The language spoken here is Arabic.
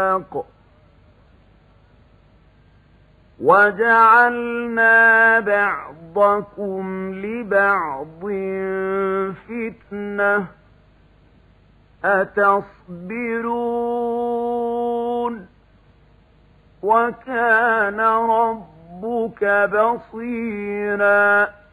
وجعلنا بعضكم لبعض فتنة أتصبرون وكان ربك بصيرا.